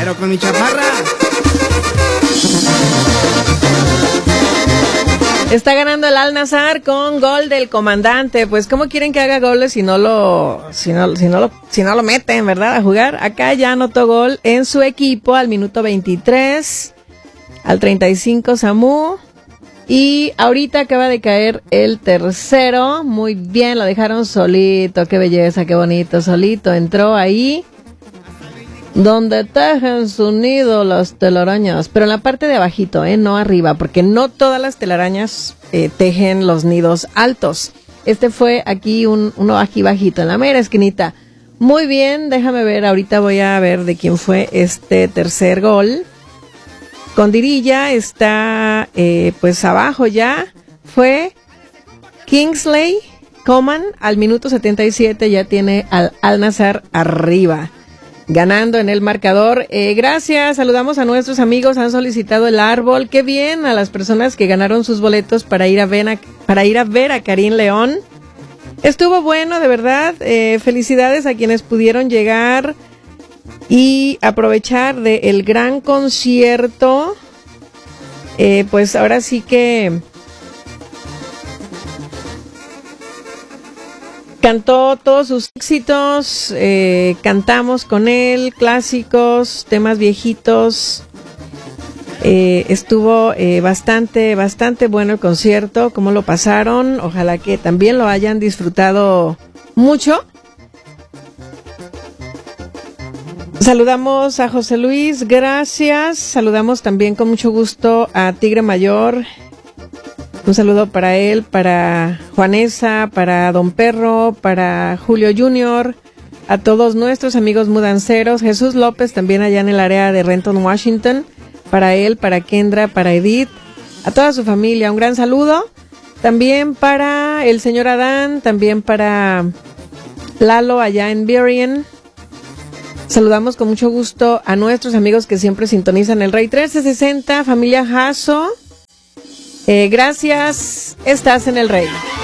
pero con mi chaparra. Está ganando el Al-Nassr con gol del comandante. Pues ¿cómo quieren que haga goles si no lo meten, verdad, a jugar? Acá ya anotó gol en su equipo al minuto 23, al 35 Samu. Y ahorita acaba de caer el tercero. Muy bien, lo dejaron solito. Qué belleza, qué bonito. Solito entró ahí donde tejen su nido las telarañas. Pero en la parte de abajito, no arriba. Porque no todas las telarañas tejen los nidos altos. Este fue aquí uno aquí bajito, en la mera esquinita. Muy bien, déjame ver. Ahorita voy a ver de quién fue este tercer gol. Con Dirilla está, pues abajo ya, fue Kingsley Coman al minuto 77, ya tiene al Al-Nassr arriba, ganando en el marcador. Gracias, saludamos a nuestros amigos, han solicitado el árbol, qué bien, a las personas que ganaron sus boletos para ir a ver a Karim León. Estuvo bueno, de verdad, felicidades a quienes pudieron llegar y aprovechar del gran concierto. Pues ahora sí que cantó todos sus éxitos, cantamos con él, clásicos, temas viejitos. Estuvo bastante bueno el concierto, cómo lo pasaron. Ojalá que también lo hayan disfrutado mucho. Saludamos a José Luis, gracias. Saludamos también con mucho gusto a Tigre Mayor. Un saludo para él, para Juanesa, para Don Perro, para Julio Junior, a todos nuestros amigos mudanceros. Jesús López también allá en el área de Renton, Washington. Para él, para Kendra, para Edith, a toda su familia. Un gran saludo. También para el señor Adán, también para Lalo allá en Berrien. Saludamos con mucho gusto a nuestros amigos que siempre sintonizan el Rey 1360, familia Jasso. Gracias, estás en el Rey.